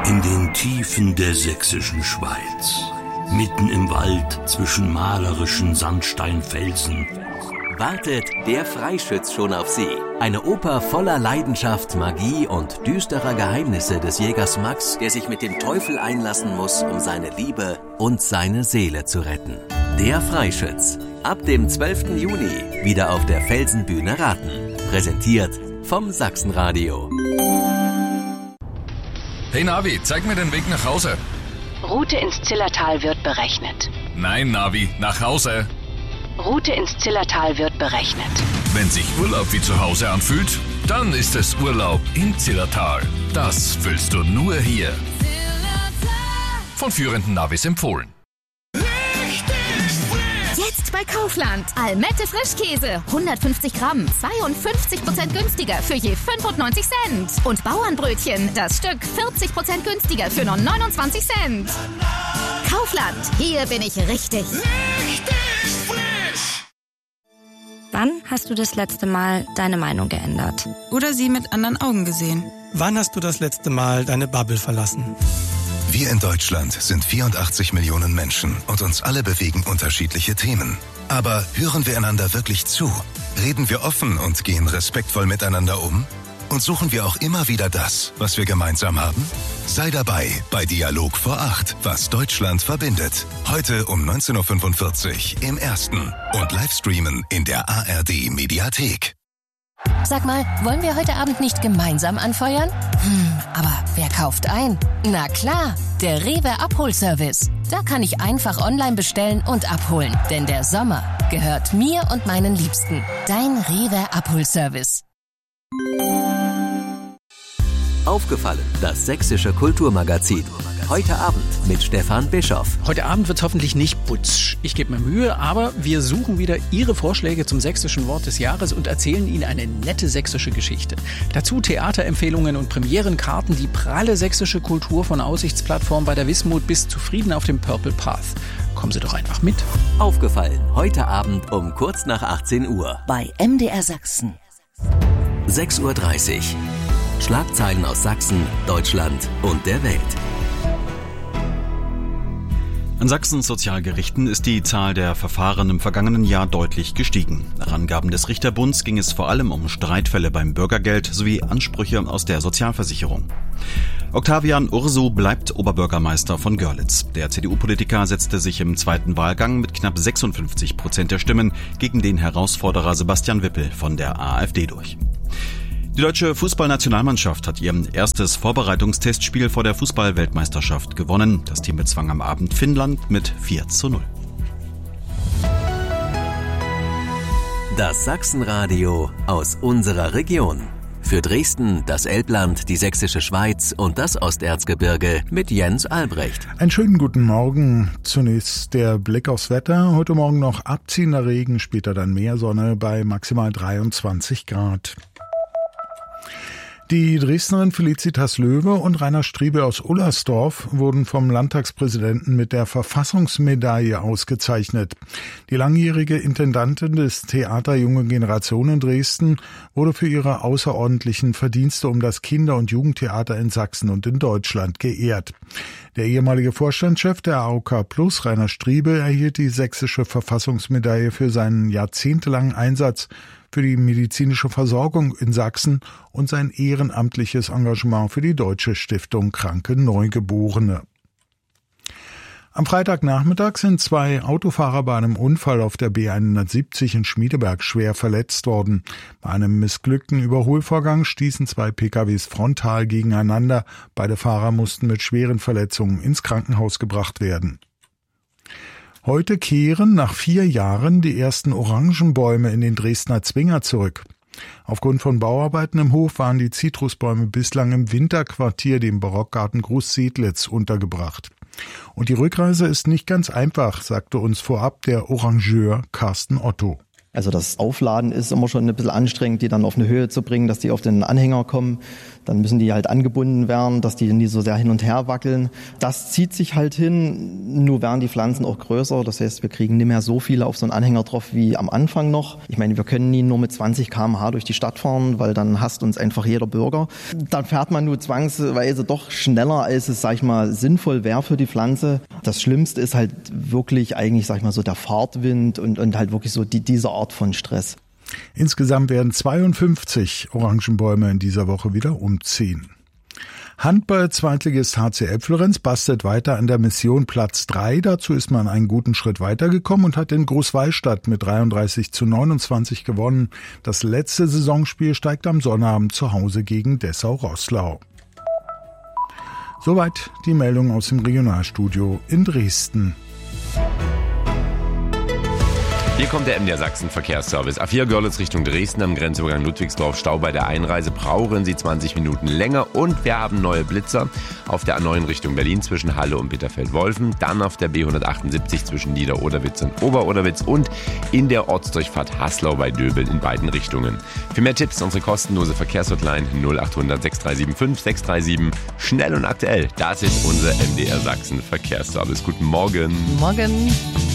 In den Tiefen der sächsischen Schweiz, mitten im Wald zwischen malerischen Sandsteinfelsen, wartet Der Freischütz schon auf Sie. Eine Oper voller Leidenschaft, Magie und düsterer Geheimnisse des Jägers Max, der sich mit dem Teufel einlassen muss, um seine Liebe und seine Seele zu retten. Der Freischütz. Ab dem 12. Juni wieder auf der Felsenbühne Raten. Präsentiert vom Sachsenradio. Hey Navi, zeig mir den Weg nach Hause. Route ins Zillertal wird berechnet. Nein, Navi, nach Hause. Route ins Zillertal wird berechnet. Wenn sich Urlaub wie zu Hause anfühlt, dann ist es Urlaub im Zillertal. Das fühlst du nur hier. Von führenden Navis empfohlen. Jetzt bei Kaufland. Almette Frischkäse. 150 Gramm. 52% günstiger für je 95 Cent. Und Bauernbrötchen. Das Stück 40% günstiger für nur 29 Cent. Kaufland. Hier bin ich richtig. Wann hast du das letzte Mal deine Meinung geändert? Oder sie mit anderen Augen gesehen? Wann hast du das letzte Mal deine Bubble verlassen? Wir in Deutschland sind 84 Millionen Menschen und uns alle bewegen unterschiedliche Themen. Aber hören wir einander wirklich zu? Reden wir offen und gehen respektvoll miteinander um? Und suchen wir auch immer wieder das, was wir gemeinsam haben? Sei dabei bei Dialog vor 8, was Deutschland verbindet. Heute um 19.45 Uhr im Ersten und Livestreamen in der ARD Mediathek. Sag mal, wollen wir heute Abend nicht gemeinsam anfeuern? Aber wer kauft ein? Na klar, der Rewe Abholservice. Da kann ich einfach online bestellen und abholen. Denn der Sommer gehört mir und meinen Liebsten. Dein Rewe Abholservice. Aufgefallen, das sächsische Kulturmagazin. Heute Abend mit Stefan Bischoff. Heute Abend wird es hoffentlich nicht putsch. Ich gebe mir Mühe, aber wir suchen wieder Ihre Vorschläge zum sächsischen Wort des Jahres und erzählen Ihnen eine nette sächsische Geschichte. Dazu Theaterempfehlungen und Premierenkarten, die pralle sächsische Kultur von Aussichtsplattform bei der Wismut bis zu Frieden auf dem Purple Path. Kommen Sie doch einfach mit. Aufgefallen, heute Abend um kurz nach 18 Uhr. Bei MDR Sachsen. 6.30 Uhr. Schlagzeilen aus Sachsen, Deutschland und der Welt. An Sachsens Sozialgerichten ist die Zahl der Verfahren im vergangenen Jahr deutlich gestiegen. Nach Angaben des Richterbunds ging es vor allem um Streitfälle beim Bürgergeld sowie Ansprüche aus der Sozialversicherung. Octavian Ursu bleibt Oberbürgermeister von Görlitz. Der CDU-Politiker setzte sich im zweiten Wahlgang mit knapp 56% der Stimmen gegen den Herausforderer Sebastian Wippel von der AfD durch. Die deutsche Fußballnationalmannschaft hat ihr erstes Vorbereitungstestspiel vor der Fußball-Weltmeisterschaft gewonnen. Das Team bezwang am Abend Finnland mit 4:0. Das Sachsenradio aus unserer Region. Für Dresden, das Elbland, die Sächsische Schweiz und das Osterzgebirge mit Jens Albrecht. Einen schönen guten Morgen. Zunächst der Blick aufs Wetter. Heute Morgen noch abziehender Regen, später dann mehr Sonne bei maximal 23 Grad. Die Dresdnerin Felicitas Löwe und Rainer Striebe aus Ullersdorf wurden vom Landtagspräsidenten mit der Verfassungsmedaille ausgezeichnet. Die langjährige Intendantin des Theater Junge Generation in Dresden wurde für ihre außerordentlichen Verdienste um das Kinder- und Jugendtheater in Sachsen und in Deutschland geehrt. Der ehemalige Vorstandschef der AOK Plus, Rainer Striebe, erhielt die sächsische Verfassungsmedaille für seinen jahrzehntelangen Einsatz für die medizinische Versorgung in Sachsen und sein ehrenamtliches Engagement für die Deutsche Stiftung Kranke Neugeborene. Am Freitagnachmittag sind 2 Autofahrer bei einem Unfall auf der B170 in Schmiedeberg schwer verletzt worden. Bei einem missglückten Überholvorgang stießen 2 PKWs frontal gegeneinander. Beide Fahrer mussten mit schweren Verletzungen ins Krankenhaus gebracht werden. Heute kehren nach 4 Jahren die ersten Orangenbäume in den Dresdner Zwinger zurück. Aufgrund von Bauarbeiten im Hof waren die Zitrusbäume bislang im Winterquartier, dem Barockgarten Groß-Sedlitz, untergebracht. Und die Rückreise ist nicht ganz einfach, sagte uns vorab der Orangeur Carsten Otto. Also das Aufladen ist immer schon ein bisschen anstrengend, die dann auf eine Höhe zu bringen, dass die auf den Anhänger kommen. Dann müssen die halt angebunden werden, dass die nicht so sehr hin und her wackeln. Das zieht sich halt hin, nur werden die Pflanzen auch größer. Das heißt, wir kriegen nicht mehr so viele auf so einen Anhänger drauf wie am Anfang noch. Ich meine, wir können nie nur mit 20 km/h durch die Stadt fahren, weil dann hasst uns einfach jeder Bürger. Dann fährt man nur zwangsweise doch schneller, als es, sag ich mal, sinnvoll wäre für die Pflanze. Das Schlimmste ist halt wirklich eigentlich, sag ich mal, so der Fahrtwind und halt wirklich so diese Art von Stress. Insgesamt werden 52 Orangenbäume in dieser Woche wieder umziehen. Handball-Zweitligist HCL Florenz bastelt weiter an der Mission Platz 3. Dazu ist man einen guten Schritt weitergekommen und hat in Großwallstadt mit 33:29 gewonnen. Das letzte Saisonspiel steigt am Sonnabend zu Hause gegen Dessau-Roßlau. Soweit die Meldung aus dem Regionalstudio in Dresden. Hier kommt der MDR Sachsen Verkehrsservice. A4 Görlitz Richtung Dresden am Grenzübergang Ludwigsdorf. Stau bei der Einreise. Brauchen Sie 20 Minuten länger. Und wir haben neue Blitzer auf der A9 Richtung Berlin zwischen Halle und Bitterfeld-Wolfen. Dann auf der B178 zwischen Nieder-Oderwitz und Ober-Oderwitz. Und in der Ortsdurchfahrt Haslau bei Döbeln in beiden Richtungen. Für mehr Tipps unsere kostenlose Verkehrshotline 0800 6375 637. Schnell und aktuell. Das ist unser MDR Sachsen Verkehrsservice. Guten Morgen. Morgen.